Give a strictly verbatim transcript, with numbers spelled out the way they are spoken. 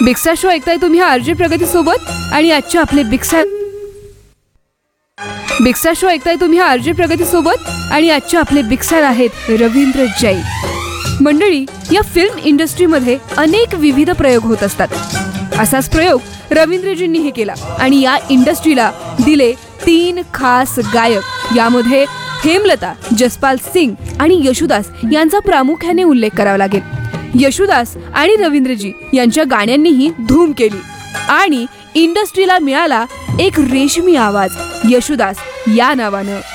बिक्सा show ऐकताय तुम्ही RJ प्रगती सोबत आणि आजचे आपले बिक्सा बिक्सा शो ऐकताय तुम्ही आरजे प्रगती सोबत आणि आजचे आपले बिक्सर आहेत रवींद्र जैन. मंडळी, या फिल्म इंडस्ट्रीमध्ये अनेक विविध प्रयोग होत असतात. असाच प्रयोग रवींद्रजींनीही केला आणि या इंडस्ट्रीला दिले तीन खास गायक. यामध्ये हेमलता, जसपाल सिंग आणि येशुदास यांचा प्रामुख्याने उल्लेख करावा लागेल. येशुदास आणि रवींद्रजी यांच्या गाण्यांनीही धूम केली आणि इंडस्ट्रीला मिळाला एक रेशमी आवाज येशुदास या नावानं.